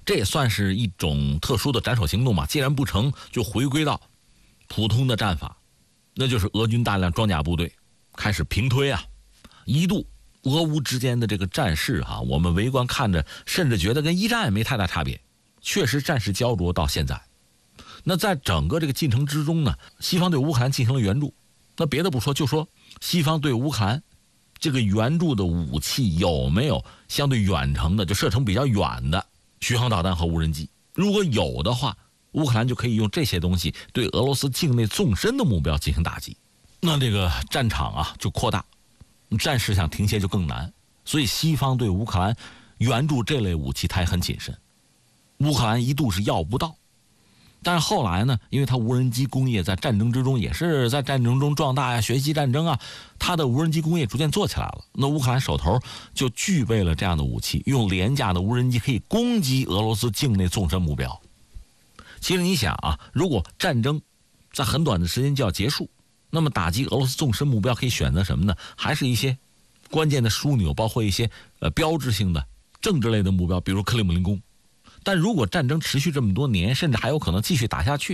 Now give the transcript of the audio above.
这也算是一种特殊的斩首行动嘛。既然不成就回归到普通的战法，那就是俄军大量装甲部队开始平推啊。一度俄乌之间的这个战事我们围观看着甚至觉得跟一战也没太大差别，确实战事焦灼到现在。那在整个这个进程之中呢，西方对乌克兰进行了援助。那别的不说，就说西方对乌克兰这个援助的武器有没有相对远程的，就射程比较远的巡航导弹和无人机？如果有的话，乌克兰就可以用这些东西对俄罗斯境内纵深的目标进行打击。那这个战场就扩大，战事想停歇就更难。所以西方对乌克兰援助这类武器它也很谨慎。乌克兰一度是要不到，但是后来呢，因为它无人机工业在战争之中也是在战争中壮大呀，学习战争它的无人机工业逐渐做起来了。那乌克兰手头就具备了这样的武器，用廉价的无人机可以攻击俄罗斯境内纵深目标。其实你想如果战争在很短的时间就要结束，那么打击俄罗斯纵深目标可以选择什么呢？还是一些关键的枢纽，包括一些标志性的政治类的目标，比如克里姆林宫。但如果战争持续这么多年，甚至还有可能继续打下去，